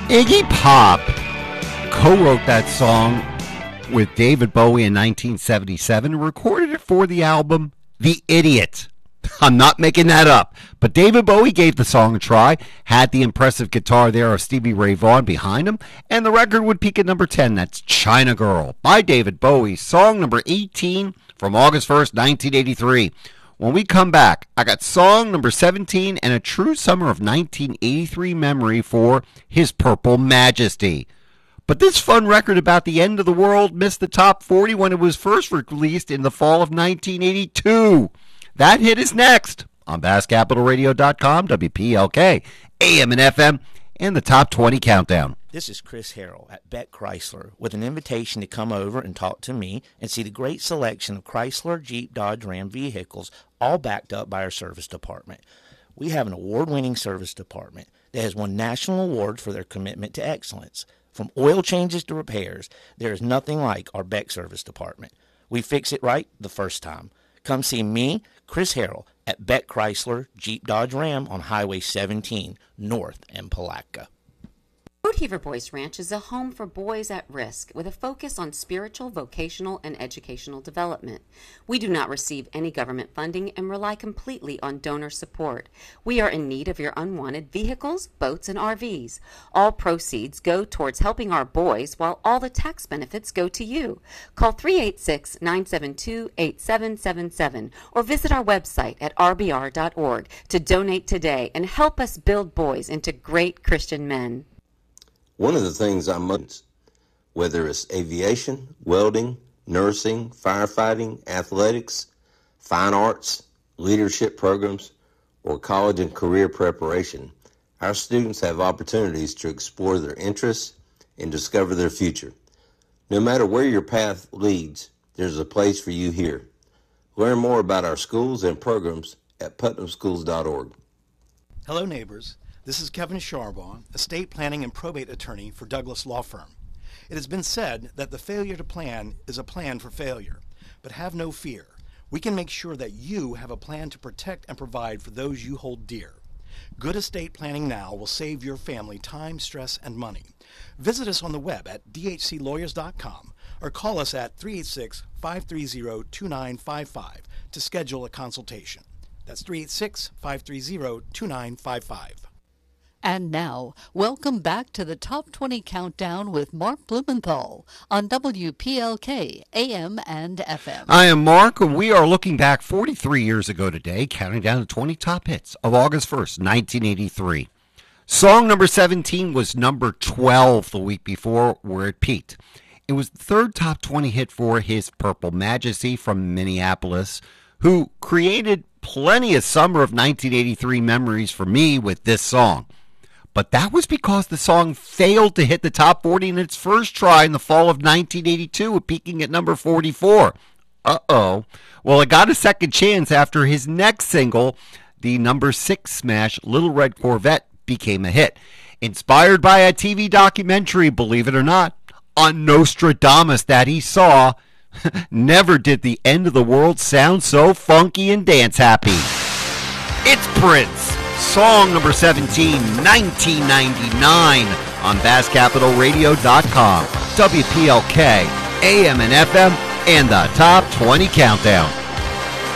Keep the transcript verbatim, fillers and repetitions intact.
Iggy Pop co-wrote that song with David Bowie in nineteen seventy-seven and recorded it for the album The Idiot. I'm not making that up. But David Bowie gave the song a try, had the impressive guitar there of Stevie Ray Vaughan behind him, and the record would peak at number ten. That's China Girl by David Bowie, song number eighteen from August first, nineteen eighty-three. When we come back, I got song number seventeen and a true summer of nineteen eighty-three memory for His Purple Majesty. But this fun record about the end of the world missed the top forty when it was first released in the fall of nineteen eighty-two. That hit is next on Bass Capital Radio dot com, W P L K, A M and F M, and the Top twenty Countdown. This is Chris Harrell at Beck Chrysler with an invitation to come over and talk to me and see the great selection of Chrysler, Jeep, Dodge, Ram vehicles, all backed up by our service department. We have an award-winning service department that has won national awards for their commitment to excellence. From oil changes to repairs, there is nothing like our Beck service department. We fix it right the first time. Come see me, Chris Harrell, at Beck Chrysler, Jeep, Dodge, Ram on Highway seventeen, north in Palatka. Woodheaver Boys Ranch is a home for boys at risk with a focus on spiritual, vocational, and educational development. We do not receive any government funding and rely completely on donor support. We are in need of your unwanted vehicles, boats, and R Vs. All proceeds go towards helping our boys while all the tax benefits go to you. Call three eight six, nine seven two, eight seven seven seven or visit our website at r b r dot org to donate today and help us build boys into great Christian men. One of the things I'm, whether it's aviation, welding, nursing, firefighting, athletics, fine arts, leadership programs, or college and career preparation, our students have opportunities to explore their interests and discover their future. No matter where your path leads, there's a place for you here. Learn more about our schools and programs at putnam schools dot org. Hello, neighbors. This is Kevin Charbon, estate planning and probate attorney for Douglas Law Firm. It has been said that the failure to plan is a plan for failure, but have no fear. We can make sure that you have a plan to protect and provide for those you hold dear. Good estate planning now will save your family time, stress, and money. Visit us on the web at d h c lawyers dot com or call us at three eight six, five three zero, two nine five five to schedule a consultation. That's three eight six, five three zero, two nine five five. And now, welcome back to the Top twenty Countdown with Mark Blumenthal on W P L K, A M and F M. I am Mark, and we are looking back forty-three years ago today, counting down the twenty top hits of August first, nineteen eighty-three. Song number seventeen was number twelve the week before, where it peaked. It was the third top twenty hit for His Purple Majesty from Minneapolis, who created plenty of summer of nineteen eighty-three memories for me with this song. But that was because the song failed to hit the top forty in its first try in the fall of nineteen eighty-two, peaking at number forty-four. Uh-oh. Well, it got a second chance after his next single, the number six smash Little Red Corvette, became a hit. Inspired by a T V documentary, believe it or not, on Nostradamus that he saw, never did the end of the world sound so funky and dance happy. It's Prince. Song number seventeen, nineteen ninety-nine on Bass Capital Radio dot com, W P L K, A M and F M, and the Top twenty Countdown.